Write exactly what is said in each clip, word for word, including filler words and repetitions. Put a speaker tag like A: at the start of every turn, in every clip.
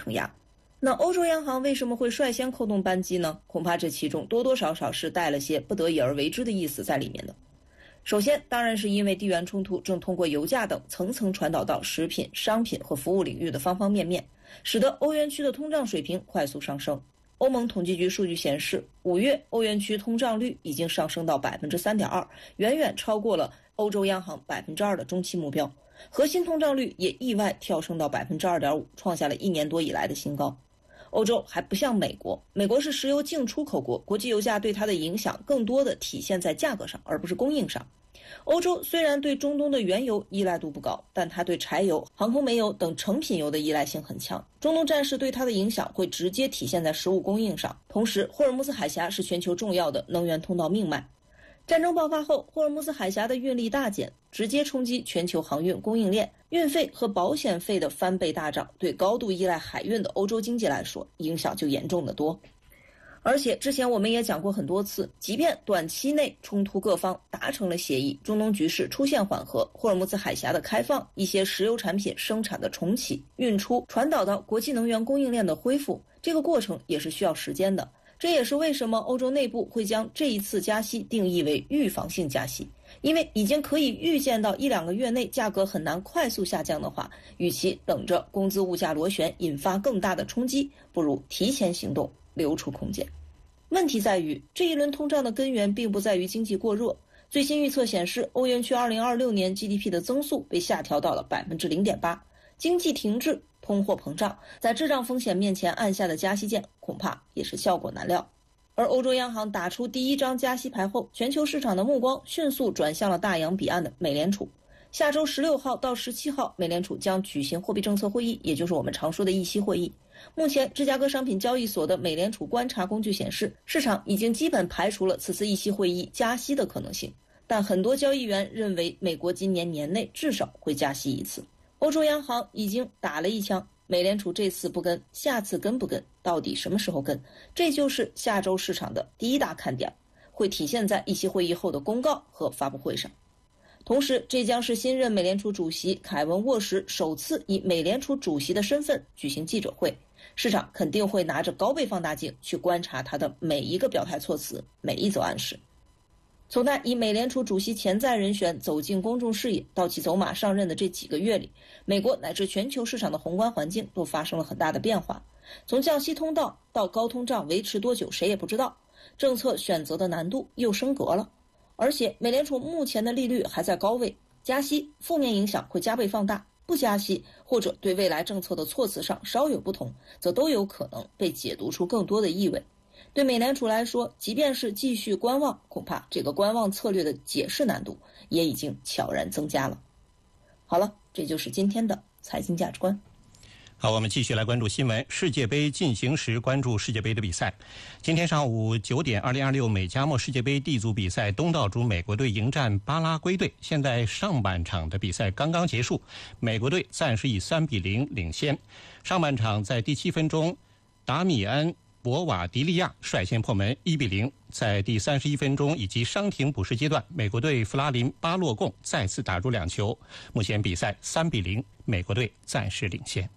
A: 承压。那欧洲央行为什么会率先扣动扳机呢？恐怕这其中多多少少是带了些不得已而为之的意思在里面的。首先当然是因为地缘冲突正通过油价等层层传导到食品、商品和服务领域的方方面面，使得欧元区的通胀水平快速上升。欧盟统计局数据显示，五月欧元区通胀率已经上升到 百分之三点二， 远远超过了欧洲央行 百分之二 的中期目标。核心通胀率也意外跳升到 百分之二点五， 创下了一年多以来的新高。欧洲还不像美国，美国是石油净出口国，国际油价对它的影响更多的体现在价格上，而不是供应上。欧洲虽然对中东的原油依赖度不高，但它对柴油、航空煤油等成品油的依赖性很强。中东战事对它的影响会直接体现在食物供应上。同时，霍尔木兹海峡是全球重要的能源通道命脉。战争爆发后，霍尔木兹海峡的运力大减，直接冲击全球航运供应链，运费和保险费的翻倍大涨，对高度依赖海运的欧洲经济来说，影响就严重得多。而且之前我们也讲过很多次，即便短期内冲突各方达成了协议，中东局势出现缓和，霍尔木兹海峡的开放，一些石油产品生产的重启、运出、传导到国际能源供应链的恢复，这个过程也是需要时间的。这也是为什么欧洲内部会将这一次加息定义为预防性加息，因为已经可以预见到一两个月内价格很难快速下降的话，与其等着工资物价螺旋引发更大的冲击，不如提前行动，留出空间。问题在于，这一轮通胀的根源并不在于经济过热。最新预测显示，欧元区二零二六年 G D P 的增速被下调到了 百分之零点八， 经济停滞，通货膨胀，在滞胀风险面前按下的加息键恐怕也是效果难料。而欧洲央行打出第一张加息牌后，全球市场的目光迅速转向了大洋彼岸的美联储。下周十六号到十七号，美联储将举行货币政策会议，也就是我们常说的议息会议。目前芝加哥商品交易所的美联储观察工具显示，市场已经基本排除了此次议息会议加息的可能性，但很多交易员认为美国今年年内至少会加息一次。欧洲央行已经打了一枪，美联储这次不跟，下次跟不跟，到底什么时候跟？这就是下周市场的第一大看点，会体现在议息会议后的公告和发布会上。同时，这将是新任美联储主席凯文沃什首次以美联储主席的身份举行记者会，市场肯定会拿着高倍放大镜去观察他的每一个表态措辞，每一则暗示。从他以美联储主席潜在人选走进公众视野到其走马上任的这几个月里，美国乃至全球市场的宏观环境都发生了很大的变化。从降息通道到高通胀维持多久谁也不知道，政策选择的难度又升格了。而且美联储目前的利率还在高位，加息负面影响会加倍放大，不加息或者对未来政策的措辞上稍有不同，则都有可能被解读出更多的意味。对美联储来说，即便是继续观望，恐怕这个观望策略的解释难度也已经悄然增加了。好了，这就是今天的财经价值观。
B: 好，我们继续来关注新闻。世界杯进行时，关注世界杯的比赛。今天上午九点，二零二六美加墨世界杯 D 组比赛，东道主美国队迎战巴拉圭队。现在上半场的比赛刚刚结束，美国队暂时以三比零领先。上半场在第七分钟，达米安·博瓦迪利亚率先破门，一比零。在第三十一分钟以及伤停补时阶段，美国队弗拉林·巴洛贡再次打入两球。目前比赛三比零，美国队暂时领先。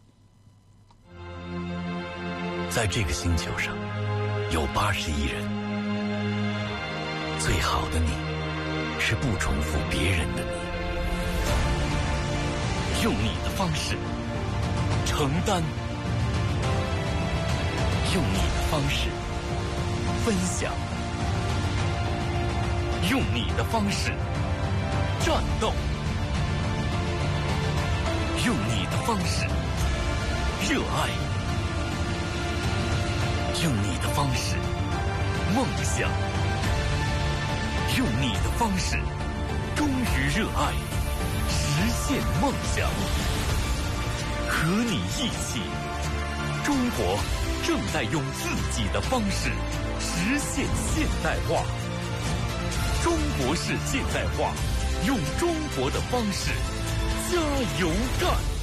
C: 在这个星球上有八十亿人，最好的你是不重复别人的你，用你的方式承担，用你的方式分享，用你的方式战斗，用你的方式热爱，用你的方式梦想，用你的方式忠于热爱，实现梦想。和你一起，中国正在用自己的方式实现现代化。中国式现代化，用中国的方式加油干。